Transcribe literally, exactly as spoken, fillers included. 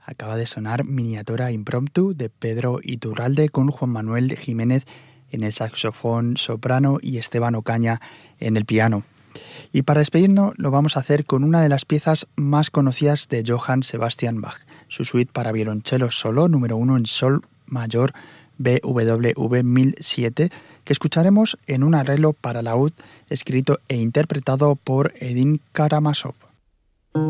Acaba de sonar Miniatura Impromptu de Pedro Iturralde con Juan Manuel Jiménez en el saxofón soprano y Esteban Ocaña en el piano. Y para despedirnos lo vamos a hacer con una de las piezas más conocidas de Johann Sebastian Bach, su suite para violonchelo solo número uno en sol mayor B W V mil siete, que escucharemos en un arreglo para laúd escrito e interpretado por Edin Karamazov.